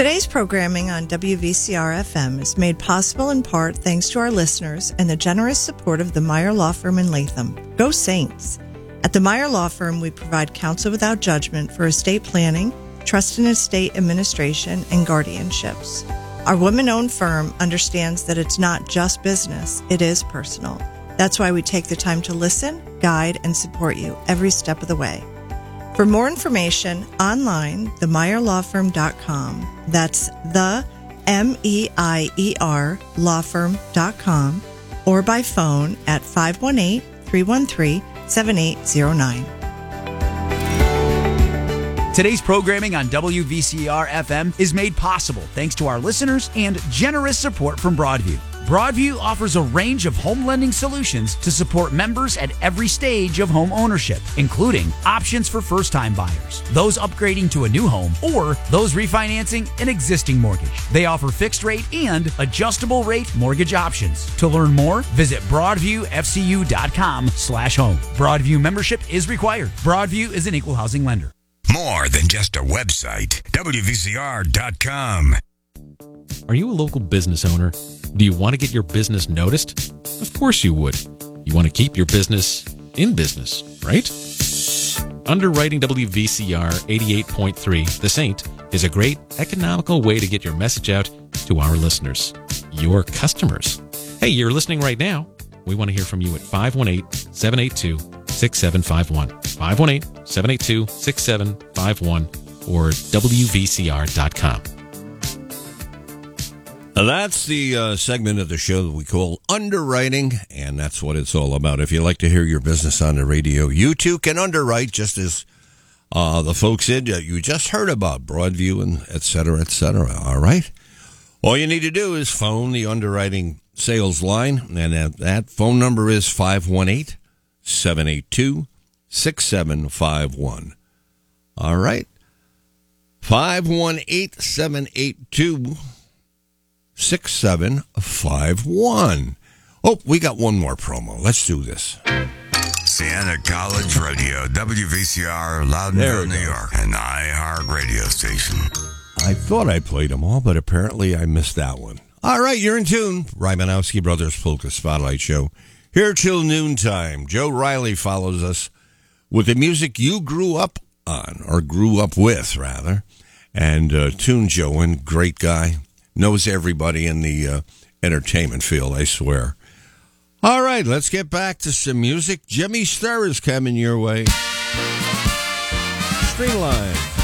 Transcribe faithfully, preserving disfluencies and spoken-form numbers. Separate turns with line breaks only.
Today's programming on W V C R F M is made possible in part thanks to our listeners and the generous support of the Meyer Law Firm in Latham. Go Saints! At the Meyer Law Firm, we provide counsel without judgment for estate planning, trust and estate administration, and guardianships. Our women-owned firm understands that it's not just business, it is personal. That's why we take the time to listen, guide, and support you every step of the way. For more information, online, the meyer law firm dot com. That's the M E I E R law firm dot com, or by phone at five one eight, three one three, seven eight zero nine.
Today's programming on W V C R F M is made possible thanks to our listeners and generous support from Broadview. Broadview offers a range of home lending solutions to support members at every stage of home ownership, including options for first-time buyers, those upgrading to a new home, or those refinancing an existing mortgage. They offer fixed rate and adjustable rate mortgage options. To learn more, visit broadviewfcu.com slash home. Broadview membership is required. Broadview is an equal housing lender.
More than just a website. W V C R dot com.
Are you a local business owner? Do you want to get your business noticed? Of course you would. You want to keep your business in business, right? Underwriting W V C R eighty-eight point three, The Saint, is a great economical way to get your message out to our listeners, your customers. Hey, you're listening right now. We want to hear from you at five one eight, seven eight two, six seven five one, five one eight, seven eight two, six seven five one, or W V C R dot com.
That's the uh, segment of the show that we call Underwriting, and that's what it's all about. If you like to hear your business on the radio, you too can underwrite, just as uh, the folks did uh, you just heard about, Broadview and et cetera, et cetera. All right? All you need to do is phone the underwriting sales line, and that, that phone number is five one eight, seven eight two, six seven five one. All right? five one eight, seven eight two, six seven five one. Oh, we got one more promo. Let's do this.
Siena College Radio, W V C R, Loudonville, New York, an iHeart radio station.
I thought I played them all, but apparently I missed that one. All right, you're in tune. Rymanowski Brothers Polka Spotlight Show. Here till noontime. Joe Riley follows us with the music you grew up on, or grew up with, rather. And uh, Tune Joe, great guy. Knows everybody in the uh, entertainment field, I swear. All right, let's get back to some music. Jimmy Sturr is coming your way. Streamline.